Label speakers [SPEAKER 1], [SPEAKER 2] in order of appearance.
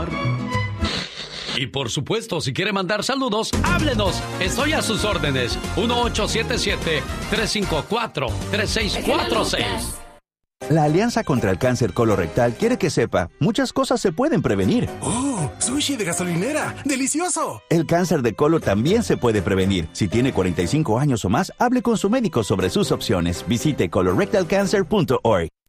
[SPEAKER 1] amar. Y por supuesto, si quiere mandar saludos, háblenos. Estoy a sus órdenes. 1877-354-3646.
[SPEAKER 2] La Alianza contra el Cáncer Colorectal quiere que sepa, muchas cosas se pueden prevenir.
[SPEAKER 3] ¡Oh! ¡Sushi de gasolinera! ¡Delicioso!
[SPEAKER 2] El cáncer de colon también se puede prevenir. Si tiene 45 años o más, hable con su médico sobre sus opciones. Visite colorectalcancer.org.